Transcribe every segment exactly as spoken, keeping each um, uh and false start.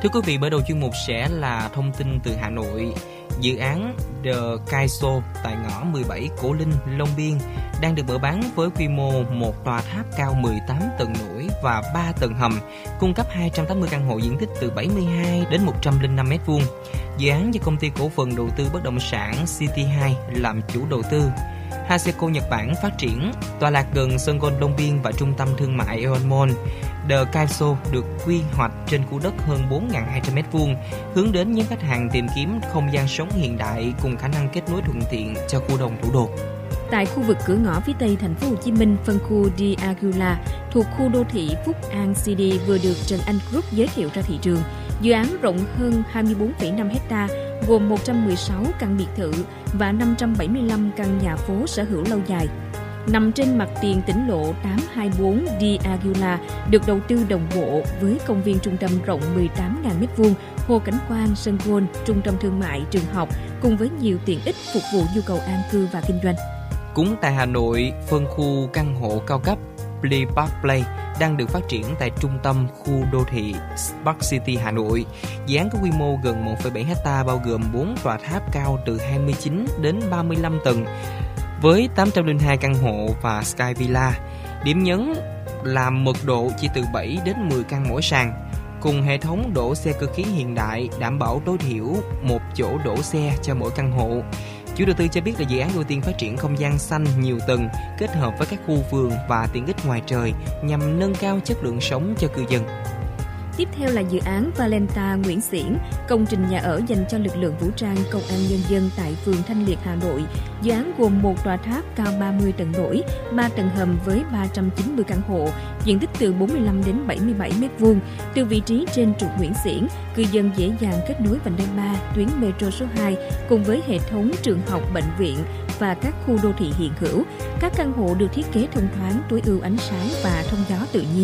Thưa quý vị, mở đầu chuyên mục sẽ là thông tin từ Hà Nội. Dự án The Kaiso tại ngõ mười bảy Cổ Linh, Long Biên đang được mở bán với quy mô một tòa tháp cao mười tám tầng nổi và ba tầng hầm, cung cấp hai trăm tám mươi căn hộ diện tích từ bảy mươi hai đến một trăm lẻ năm mét vuông. Dự án do công ty cổ phần đầu tư bất động sản City hai làm chủ đầu tư. Haseko Nhật Bản phát triển, tọa lạc gần sân golf Long Biên và trung tâm thương mại Aeon Mall. The Kaiso được quy hoạch trên khu đất hơn bốn nghìn hai trăm mét vuông, hướng đến những khách hàng tìm kiếm không gian sống hiện đại cùng khả năng kết nối thuận tiện cho khu đồng thủ đô. Tại khu vực cửa ngõ phía tây thành phố Hồ Chí Minh, phân khu De Aguila thuộc khu đô thị Phúc An City vừa được Trần Anh Group giới thiệu ra thị trường. Dự án rộng hơn hai mươi bốn phẩy năm héc-ta, gồm một trăm mười sáu căn biệt thự và năm trăm bảy mươi lăm căn nhà phố sở hữu lâu dài. Nằm trên mặt tiền tỉnh lộ tám hai bốn De Aguila, được đầu tư đồng bộ với công viên trung tâm rộng mười tám nghìn mét vuông, hồ cảnh quan, sân golf, trung tâm thương mại, trường học cùng với nhiều tiện ích phục vụ nhu cầu an cư và kinh doanh. Cũng tại Hà Nội, phân khu căn hộ cao cấp Play Park Play đang được phát triển tại trung tâm khu đô thị Spark City Hà Nội. Dự án có quy mô gần một phẩy bảy héc-ta, bao gồm bốn tòa tháp cao từ hai mươi chín đến ba mươi lăm tầng với tám trăm lẻ hai căn hộ và Sky Villa. Điểm nhấn là mật độ chỉ từ bảy đến mười căn mỗi sàn, cùng hệ thống đỗ xe cơ khí hiện đại đảm bảo tối thiểu một chỗ đỗ xe cho mỗi căn hộ. Chủ đầu tư cho biết là dự án ưu tiên phát triển không gian xanh nhiều tầng kết hợp với các khu vườn và tiện ích ngoài trời nhằm nâng cao chất lượng sống cho cư dân. Tiếp theo là dự án Valenta Nguyễn Xiển, công trình nhà ở dành cho lực lượng vũ trang công an nhân dân tại phường Thanh Liệt, Hà Nội. Dự án gồm một tòa tháp cao ba mươi tầng nổi, ba tầng hầm với ba trăm chín mươi căn hộ, diện tích từ bốn mươi lăm đến bảy mươi bảy mét vuông. Từ vị trí trên trục Nguyễn Xiển, cư dân dễ dàng kết nối vành đai ba, tuyến metro số hai cùng với hệ thống trường học, bệnh viện và các khu đô thị hiện hữu. Các căn hộ được thiết kế thông thoáng, tối ưu ánh sáng và thông gió tự nhiên.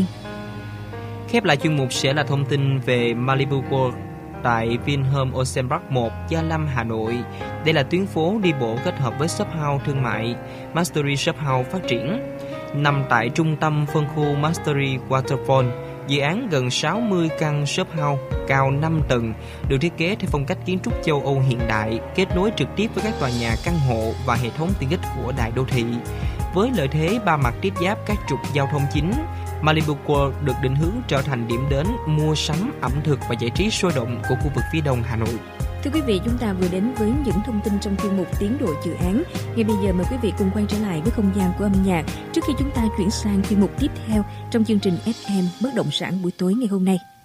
Khép lại chuyên mục sẽ là thông tin về Malibu World tại Vinhome Ocean Park một, Gia Lâm, Hà Nội. Đây là tuyến phố đi bộ kết hợp với shop house thương mại Mastery Shop House phát triển. Nằm tại trung tâm phân khu Mastery Waterfront, dự án gần sáu mươi căn shop house cao năm tầng được thiết kế theo phong cách kiến trúc châu Âu hiện đại, kết nối trực tiếp với các tòa nhà căn hộ và hệ thống tiện ích của đại đô thị. Với lợi thế ba mặt tiếp giáp các trục giao thông chính, Malibu World được định hướng trở thành điểm đến mua sắm, ẩm thực và giải trí sôi động của khu vực phía đông Hà Nội. Thưa quý vị, chúng ta vừa đến với những thông tin trong chuyên mục tiến độ dự án. Ngay bây giờ mời quý vị cùng quay trở lại với không gian của âm nhạc trước khi chúng ta chuyển sang chuyên mục tiếp theo trong chương trình ép em Bất động sản buổi tối ngày hôm nay.